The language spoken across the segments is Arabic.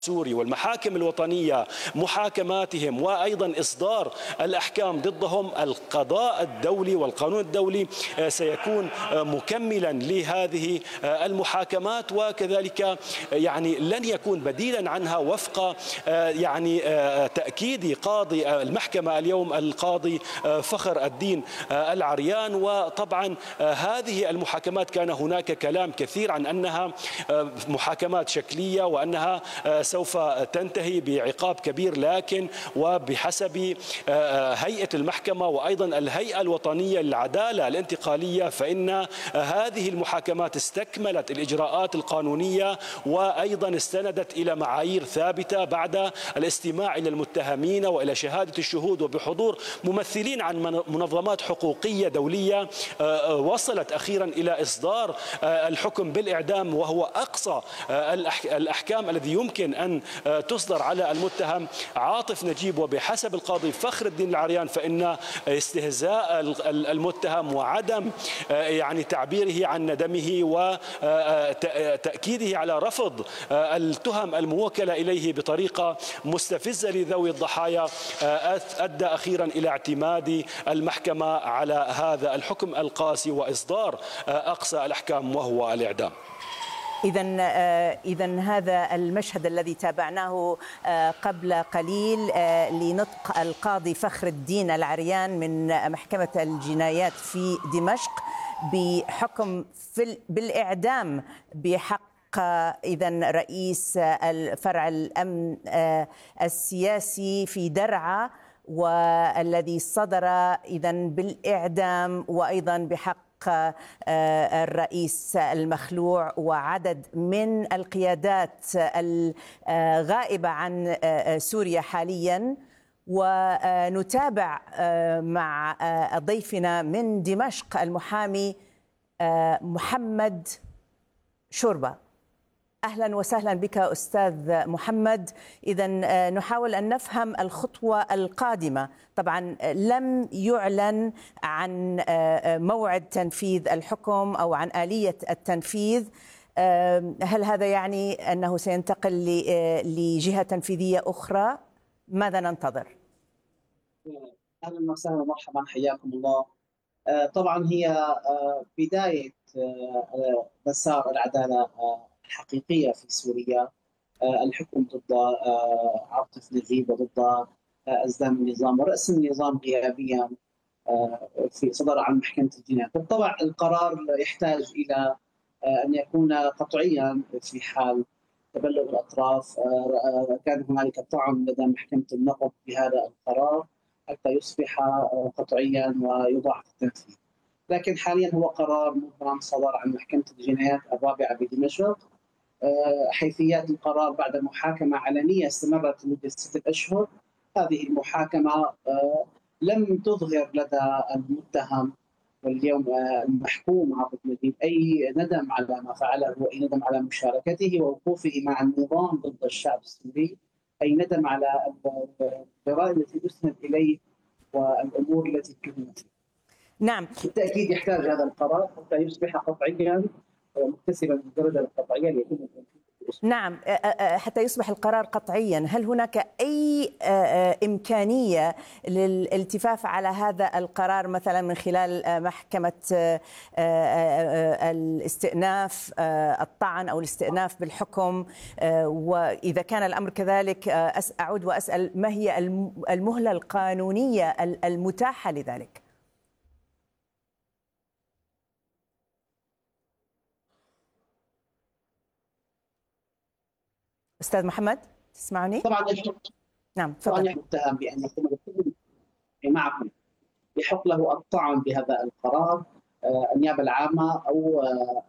السوري والمحاكم الوطنية محاكماتهم وأيضا إصدار الأحكام ضدهم، القضاء الدولي والقانون الدولي سيكون مكملا لهذه المحاكمات، وكذلك لن يكون بديلا عنها وفق تأكيد قاضي المحكمة اليوم القاضي فخر الدين العريان. وطبعا هذه المحاكمات كان هناك كلام كثير عن أنها محاكمات شكلية وأنها سوف تنتهي بعقاب كبير، لكن وبحسب هيئة المحكمة وأيضا الهيئة الوطنية للعدالة الانتقالية فإن هذه المحاكمات استكملت الإجراءات القانونية وأيضا استندت إلى معايير ثابتة بعد الاستماع إلى المتهمين وإلى شهادة الشهود وبحضور ممثلين عن منظمات حقوقية دولية، وصلت أخيرا إلى إصدار الحكم بالإعدام، وهو أقصى الأحكام الذي يمكن أن تصدر على المتهم عاطف نجيب. وبحسب القاضي فخر الدين العريان فإن استهزاء المتهم وعدم تعبيره عن ندمه وتأكيده على رفض التهم الموكلة إليه بطريقة مستفزة لذوي الضحايا أدى أخيرا إلى اعتماد المحكمة على هذا الحكم القاسي وإصدار أقصى الأحكام وهو الإعدام. إذن هذا المشهد الذي تابعناه قبل قليل لنطق القاضي فخر الدين العريان من محكمة الجنايات في دمشق بحكم بالإعدام بحق إذن رئيس فرع الأمن السياسي في درعا، والذي صدر إذن بالإعدام، وأيضا بحق الرئيس المخلوع وعدد من القيادات الغائبة عن سوريا حاليا. ونتابع مع ضيفنا من دمشق المحامي محمد شوربة. أهلا وسهلا بك أستاذ محمد. إذن نحاول أن نفهم الخطوة القادمة. طبعا لم يعلن عن موعد تنفيذ الحكم أو عن آلية التنفيذ. هل هذا يعني أنه سينتقل لجهة تنفيذية أخرى؟ ماذا ننتظر؟ أهلا وسهلا ومرحبا، حياكم الله. طبعا هي بداية مسار العدالة الحقيقية في سوريا، الحكم ضد عاطف نجيب وضد أزدان النظام ورأس النظام غيابيا في صدر عن محكمة الجنايات. بالطبع القرار يحتاج إلى أن يكون قطعيا في حال تبلغ الأطراف. كان هنالك طعن لدى محكمة النقض بهذا القرار حتى يصبح قطعيا ويوضع في التنفيذ، لكن حاليا هو قرار مبرم صدر عن محكمة الجنايات الرابعة بدمشق. حيثيات القرار بعد محاكمة علنية استمرت لمدة 6 أشهر. هذه المحاكمة لم تظهر لدى المتهم واليوم المحكوم عاطف نجيب أي ندم على ما فعله وأي ندم على مشاركته ووقوفه مع النظام ضد الشعب السوري، أي ندم على الجرائم التي أسند إليه والأمور التي اتهمت فيها. نعم، بالتأكيد يحتاج هذا القرار حتى يصبح قطعيا مكتسبا الدرجة القطعية ليكون التنفيذ. نعم، حتى يصبح القرار قطعيا. هل هناك أي إمكانية للالتفاف على هذا القرار مثلا من خلال محكمة الاستئناف الطعن أو الاستئناف بالحكم؟ وإذا كان الأمر كذلك أعود وأسأل ما هي المهلة القانونية المتاحة لذلك؟ أستاذ محمد تسمعني؟ طبعا نعم طبعا تفضل. يتهم بأن يكون معكم يحق له الطعن بهذا القرار النيابة العامة أو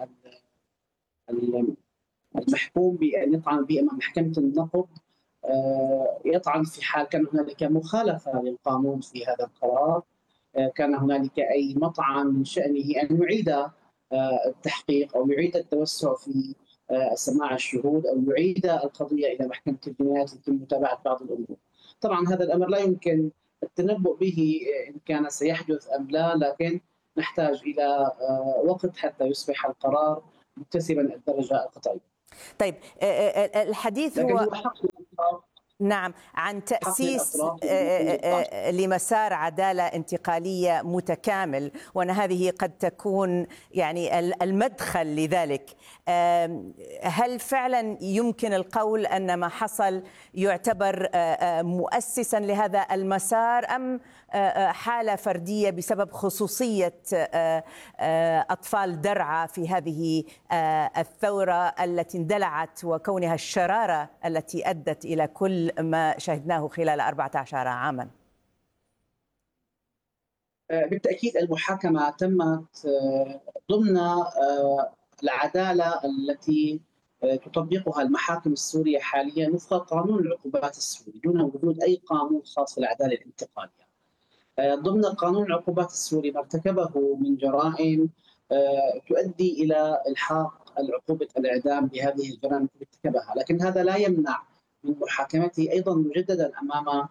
المحكوم بأن يطعن به أمام محكمة النقض. يطعن في حال كان هنالك مخالفة للقانون في هذا القرار، كان هنالك أي مطعن من شأنه أن يعيد التحقيق أو يعيد التوسع في سماع الشهود أو يعيد القضية إلى محكمة الجنايات لكي متابعة بعض الأمور. طبعا هذا الأمر لا يمكن التنبؤ به إن كان سيحدث أم لا، لكن نحتاج إلى وقت حتى يصبح القرار مكتسبا الدرجة القطعية. طيب الحديث هو نعم عن تأسيس لمسار عدالة انتقالية متكامل، وأن هذه قد تكون يعني المدخل لذلك. هل فعلا يمكن القول أن ما حصل يعتبر مؤسسا لهذا المسار، أم حالة فردية بسبب خصوصية أطفال درعا في هذه الثورة التي اندلعت وكونها الشرارة التي أدت إلى كل ما شهدناه خلال 14 عاما؟ بالتأكيد المحاكمة تمت ضمن العدالة التي تطبقها المحاكم السورية حاليا وفق قانون العقوبات السوري دون وجود أي قانون خاص بالعدالة الانتقالية. ضمن قانون العقوبات السوري ما ارتكبه من جرائم تؤدي إلى إلحاق العقوبة الإعدام بهذه الجرائم التي ارتكبها، لكن هذا لا يمنع من محاكمته أيضا مجددا أمام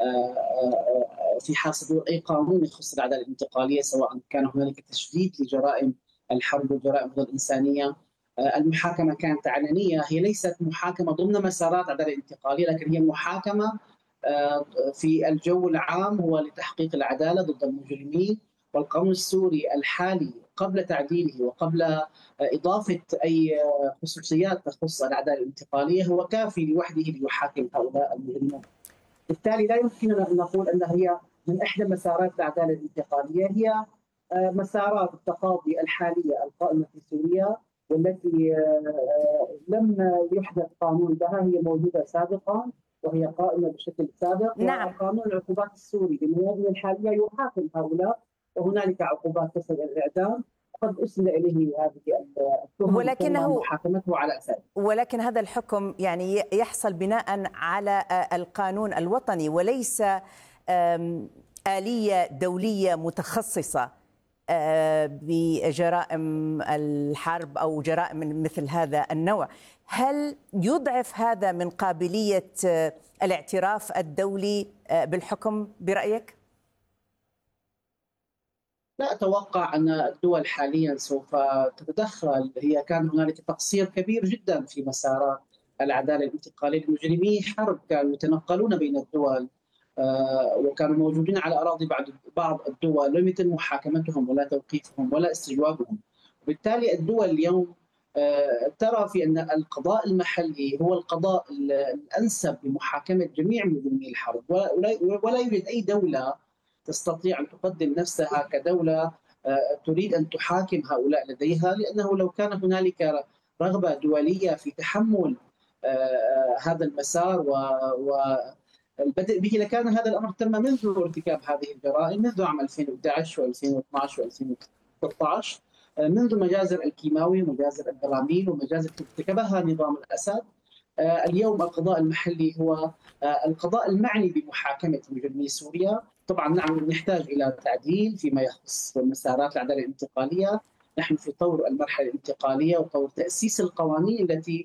في حال صدور أي قانون يخص العدالة الانتقالية، سواء كان هنالك تشديد لجرائم الحرب والجرائم ضد الإنسانية. المحاكمة كانت علنية، هي ليست محاكمة ضمن مسارات العدالة الانتقالية، لكن هي محاكمة في الجو العام هو لتحقيق العدالة ضد المجرمين. والقانون السوري الحالي قبل تعديله وقبل إضافة أي خصوصيات تخص العدالة الانتقالية هو كافي لوحده ليحاكم هؤلاء المجرمين. بالتالي لا يمكننا أن نقول أن هي من إحدى مسارات العدالة الانتقالية، هي مسارات التقاضي الحالية القائمة في سوريا والتي لم يحدث قانون لها، هي موجودة سابقا وهي قائمة بشكل سابق. نعم. وقانون العقوبات السوري بالمواضيع الحالية يحاكم هؤلاء، وهنالك عقوبات تصل إلى الإعدام قد أسند إليه هذه التهم ومحاكمته على أساس. ولكن هذا الحكم يعني يحصل بناء على القانون الوطني وليس آلية دولية متخصصة بجرائم الحرب أو جرائم من مثل هذا النوع. هل يضعف هذا من قابلية الاعتراف الدولي بالحكم برأيك؟ لا أتوقع أن الدول حاليا سوف تتدخل. هي كان هنالك تقصير كبير جدا في مسارات العدالة الانتقالية. المجرمي حرب كانوا يتنقلون بين الدول وكانوا موجودين على أراضي بعض الدول، لم يتم محاكمتهم ولا توقيفهم ولا استجوابهم. وبالتالي الدول اليوم ترى في أن القضاء المحلي هو القضاء الأنسب لمحاكمة جميع مجرمي الحرب، ولا يوجد أي دولة تستطيع أن تقدم نفسها كدولة تريد أن تحاكم هؤلاء لديها، لأنه لو كان هنالك رغبة دولية في تحمل هذا المسار والبدء به لكان هذا الأمر تم منذ ارتكاب هذه الجرائم، منذ عام 2011 و2012 و2013، منذ مجازر الكيماوي ومجازر البراميل ومجازر ارتكبها نظام الأسد. اليوم القضاء المحلي هو القضاء المعني بمحاكمة مجرمي سوريا. طبعا نعم نحتاج إلى تعديل فيما يخص مسارات العدالة الانتقالية. نحن في طور المرحلة الانتقالية وطور تأسيس القوانين التي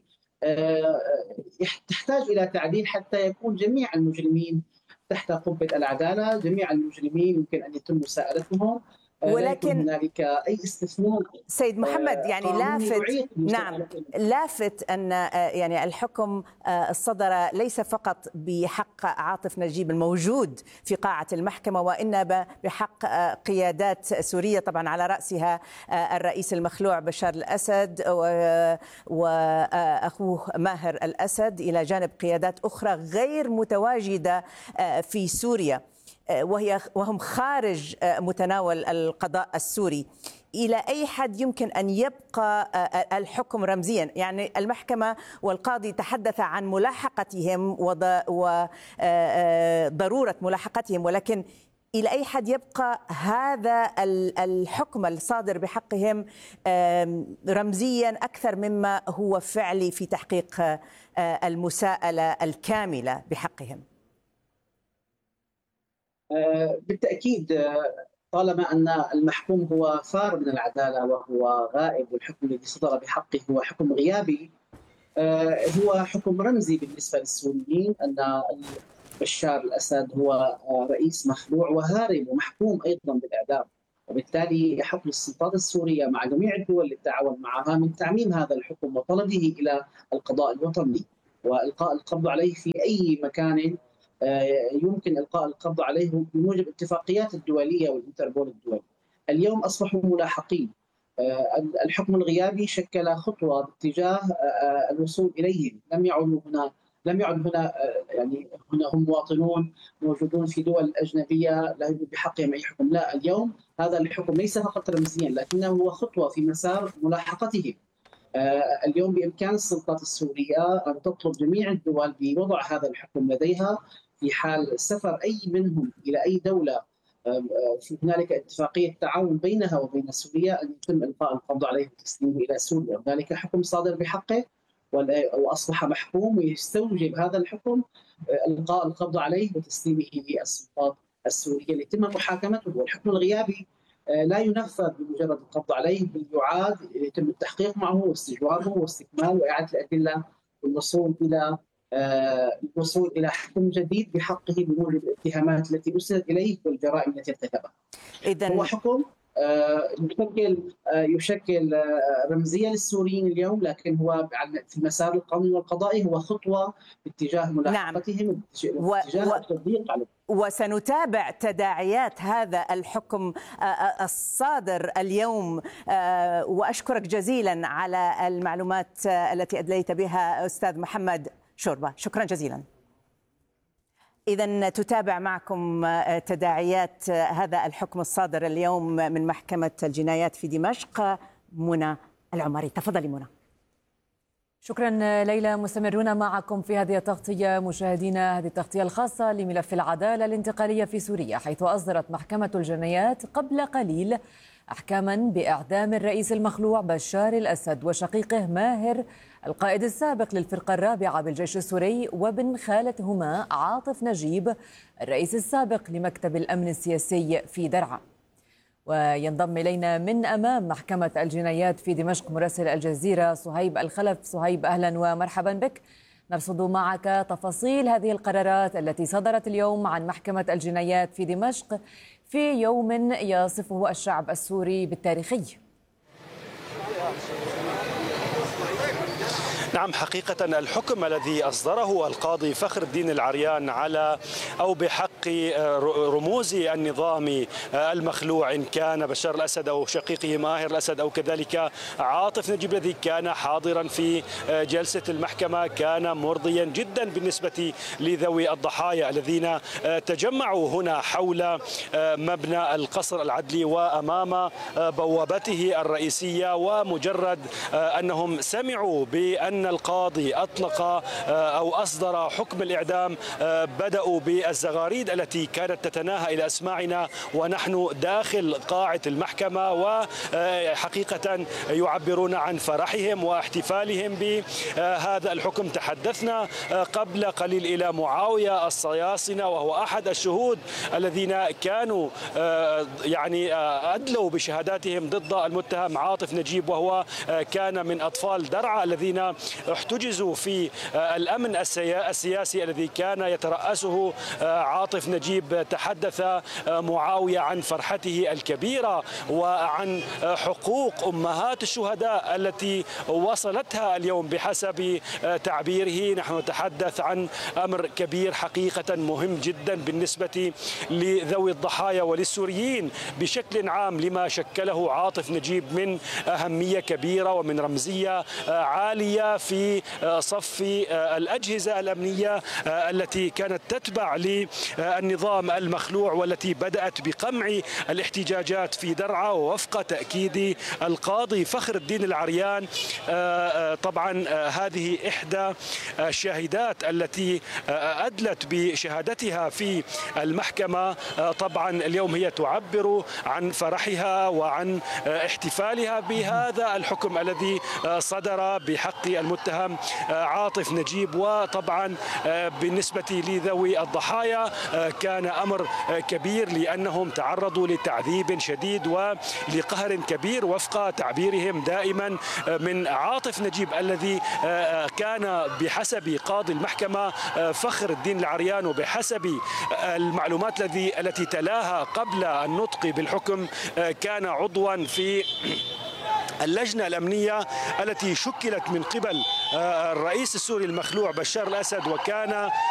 تحتاج إلى تعديل حتى يكون جميع المجرمين تحت قبة العدالة، جميع المجرمين يمكن أن يتم مساءلتهم، ولكن هنالك أي استثناء. سيد محمد يعني لافت أن يعني الحكم الصدر ليس فقط بحق عاطف نجيب الموجود في قاعة المحكمة، وإنما بحق قيادات سورية طبعا على رأسها الرئيس المخلوع بشار الأسد وأخوه ماهر الأسد، إلى جانب قيادات أخرى غير متواجدة في سوريا وهم خارج متناول القضاء السوري. إلى أي حد يمكن أن يبقى الحكم رمزيا؟ يعني المحكمة والقاضي تحدث عن ملاحقتهم وضرورة ملاحقتهم، ولكن إلى أي حد يبقى هذا الحكم الصادر بحقهم رمزيا أكثر مما هو فعلي في تحقيق المساءلة الكاملة بحقهم؟ بالتأكيد طالما أن المحكوم هو فار من العدالة وهو غائب، والحكم الذي صدر بحقه هو حكم غيابي، هو حكم رمزي بالنسبة للسوريين أن بشار الأسد هو رئيس مخلوع وهارب ومحكوم أيضا بالإعدام. وبالتالي يحق للسلطات السورية مع جميع الدول اللي تتعاون معها من تعميم هذا الحكم وطلبه إلى القضاء الوطني وإلقاء القبض عليه في أي مكان يمكن إلقاء القبض عليه بموجب الاتفاقيات الدولية والإنتربول الدولي. اليوم أصبحوا ملاحقين. الحكم الغيابي شكل خطوة باتجاه الوصول إليهم. لم يعد هنا يعني هنا هم مواطنون موجودون في دول أجنبية لا يوجد بحقهم أي حكم. لا، اليوم هذا الحكم ليس فقط رمزيا لكنه هو خطوة في مسار ملاحقتهم. اليوم بإمكان السلطات السورية أن تطلب جميع الدول بوضع هذا الحكم لديها في حال سفر أي منهم إلى أي دولة في هنالك اتفاقية تعاون بينها وبين سوريا أن يتم إلقاء القبض عليه وتسليمه إلى سوريا. هنالك حكم صادر بحقه وأصبح محكوم، ويستوجب هذا الحكم إلقاء القبض عليه وتسليمه للسلطات السورية ليتم محاكمته. والحكم الغيابي لا ينفذ بمجرد القبض عليه، بل يعاد يتم التحقيق معه واستجوابه واستكمال وإعادة الأدلة والوصول إلى حكم جديد بحقه بموجب الاتهامات التي أسندت إليه والجرائم التي ارتكبها. هو حكم يشكل رمزية للسوريين اليوم، لكن هو في المسار القانوني والقضائي هو خطوة باتجاه ملاحقتهم واتجاه التضييق عليهم. وسنتابع تداعيات هذا الحكم الصادر اليوم، وأشكرك جزيلا على المعلومات التي أدليت بها أستاذ محمد شوربة. شكرا جزيلا. إذن تتابع معكم تداعيات هذا الحكم الصادر اليوم من محكمة الجنايات في دمشق منى العمري. تفضلي منى. شكرا ليلى. مستمرون معكم في هذه التغطية مشاهدينا، هذه التغطية الخاصة لملف العدالة الانتقالية في سوريا، حيث أصدرت محكمة الجنايات قبل قليل أحكاما بإعدام الرئيس المخلوع بشار الأسد وشقيقه ماهر القائد السابق للفرقة الرابعة بالجيش السوري، وابن خالتهما عاطف نجيب الرئيس السابق لمكتب الأمن السياسي في درعا. وينضم إلينا من أمام محكمة الجنايات في دمشق مراسل الجزيرة صهيب الخلف. صهيب، أهلا ومرحبا بك. نرصد معك تفاصيل هذه القرارات التي صدرت اليوم عن محكمة الجنايات في دمشق في يوم يصفه الشعب السوري بالتاريخي. نعم، حقيقة الحكم الذي أصدره القاضي فخر الدين العريان على أو بحق رموز النظام المخلوع، إن كان بشار الأسد أو شقيقه ماهر الأسد أو كذلك عاطف نجيب الذي كان حاضرا في جلسة المحكمة، كان مرضيا جدا بالنسبة لذوي الضحايا الذين تجمعوا هنا حول مبنى القصر العدلي وأمام بوابته الرئيسية. ومجرد أنهم سمعوا بأن القاضي أطلق أو أصدر حكم الإعدام بدأوا بالزغاريد التي كانت تتناهى إلى أسماعنا ونحن داخل قاعة المحكمة، وحقيقة يعبرون عن فرحهم واحتفالهم بهذا الحكم. تحدثنا قبل قليل إلى معاوية الصياصنة، وهو أحد الشهود الذين كانوا يعني أدلوا بشهاداتهم ضد المتهم عاطف نجيب، وهو كان من أطفال درعا الذين احتجزوا في الأمن السياسي الذي كان يترأسه عاطف نجيب. تحدث معاوية عن فرحته الكبيرة وعن حقوق أمهات الشهداء التي وصلتها اليوم بحسب تعبيره. نحن نتحدث عن أمر كبير حقيقة مهم جدا بالنسبة لذوي الضحايا وللسوريين بشكل عام، لما شكله عاطف نجيب من أهمية كبيرة ومن رمزية عالية في صف الأجهزة الأمنية التي كانت تتبع للنظام المخلوع والتي بدأت بقمع الاحتجاجات في درعا. ووفق تأكيد القاضي فخر الدين العريان، طبعا هذه إحدى الشاهدات التي أدلت بشهادتها في المحكمة. طبعا اليوم هي تعبر عن فرحها وعن احتفالها بهذا الحكم الذي صدر بحق المتهم عاطف نجيب. وطبعا بالنسبة لذوي الضحايا كان أمر كبير لأنهم تعرضوا لتعذيب شديد ولقهر كبير وفق تعبيرهم دائما من عاطف نجيب الذي كان بحسب قاضي المحكمة فخر الدين العريان وبحسب المعلومات التي تلاها قبل النطق بالحكم كان عضوا في اللجنة الأمنية التي شكلت من قبل الرئيس السوري المخلوع بشار الأسد، وكان